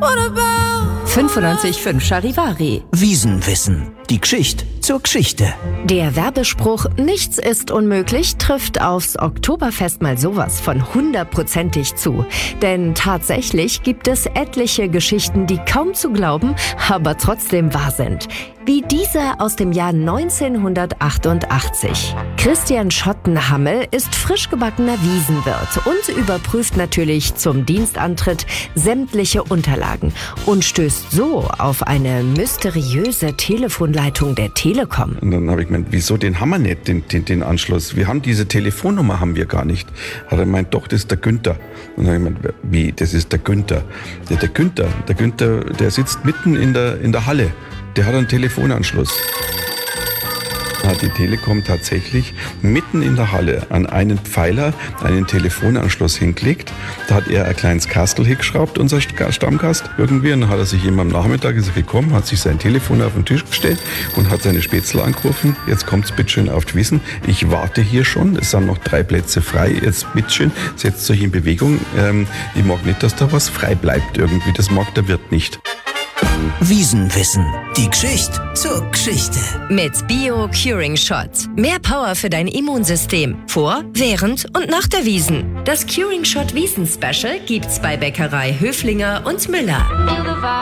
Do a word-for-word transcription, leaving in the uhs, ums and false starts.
fünfundneunzig Komma fünf Charivari. Wiesenwissen. Die Geschichte zur Geschichte. Der Werbespruch "Nichts ist unmöglich" trifft aufs Oktoberfest mal sowas von hundertprozentig zu. Denn tatsächlich gibt es etliche Geschichten, die kaum zu glauben, aber trotzdem wahr sind. Wie diese aus dem Jahr neunzehnhundertachtundachtzig. Christian Schottenhammel ist frisch gebackener Wiesenwirt und überprüft natürlich zum Dienstantritt sämtliche Unterlagen und stößt so auf eine mysteriöse Telefonleitung der Telekom. Und dann habe ich gemeint, wieso, den haben wir nicht, den, den, den Anschluss. Wir haben diese Telefonnummer, haben wir gar nicht. Hat er gemeint, doch, das ist der Günther. Und dann habe ich gemeint, wie, das ist der Günther? Ja, der Günther, der Günther, der sitzt mitten in der, in der Halle. Der hat einen Telefonanschluss. Da hat die Telekom tatsächlich mitten in der Halle an einen Pfeiler einen Telefonanschluss hingelegt. Da hat er ein kleines Kastel hingeschraubt, unser Stammgast irgendwie. Und dann hat er sich eben am Nachmittag ist er gekommen, hat sich sein Telefon auf den Tisch gestellt und hat seine Spätzle angerufen. Jetzt kommt's bitteschön auf die Wiesn. Ich warte hier schon. Es sind noch drei Plätze frei. Jetzt bitteschön, setzt euch in Bewegung. Ähm, ich mag nicht, dass da was frei bleibt irgendwie. Das mag der Wirt nicht. Wiesenwissen. Die Geschichte zur Geschichte. Mit Bio Curing Shot. Mehr Power für dein Immunsystem. Vor, während und nach der Wiesn. Das Curing Shot Wiesn Special gibt's bei Bäckerei Höflinger und Müller.